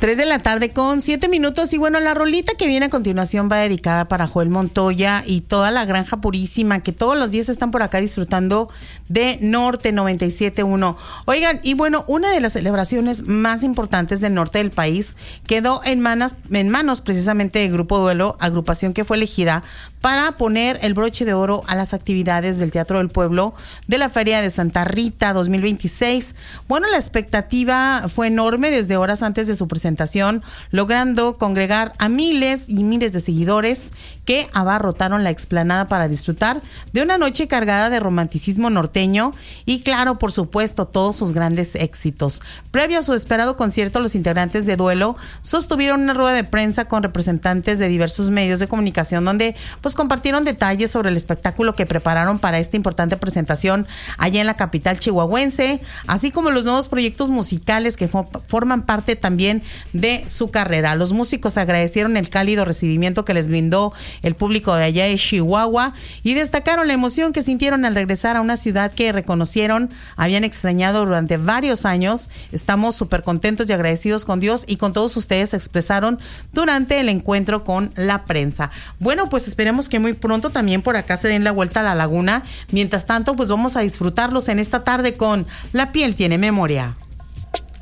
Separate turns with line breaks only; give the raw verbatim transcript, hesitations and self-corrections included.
tres de la tarde con siete minutos. Y bueno, la rolita que viene a continuación va dedicada para Joel Montoya y toda la Granja Purísima, que todos los días están por acá disfrutando de Norte noventa y siete punto uno. Oigan, y bueno, una de las celebraciones más importantes del norte del país quedó en manos, en manos precisamente del Grupo Duelo, agrupación que fue elegida para poner el broche de oro a las actividades del Teatro del Pueblo de la Feria de Santa Rita dos mil veintiséis. Bueno, la expectativa fue enorme desde horas antes de su presentación, logrando congregar a miles y miles de seguidores que abarrotaron la explanada para disfrutar de una noche cargada de romanticismo norteño y, claro, por supuesto, todos sus grandes éxitos. Previo a su esperado concierto, los integrantes de Duelo sostuvieron una rueda de prensa con representantes de diversos medios de comunicación donde pues compartieron detalles sobre el espectáculo que prepararon para esta importante presentación allá en la capital chihuahuense, así como los nuevos proyectos musicales que fo- forman parte también de su carrera. Los músicos agradecieron el cálido recibimiento que les brindó el público de allá de Chihuahua y destacaron la emoción que sintieron al regresar a una ciudad que reconocieron habían extrañado durante varios años. Estamos súper contentos y agradecidos con Dios y con todos ustedes, se expresaron durante el encuentro con la prensa. Bueno, pues esperemos que muy pronto también por acá se den la vuelta a la laguna. Mientras tanto, pues vamos a disfrutarlos en esta tarde con La Piel Tiene Memoria.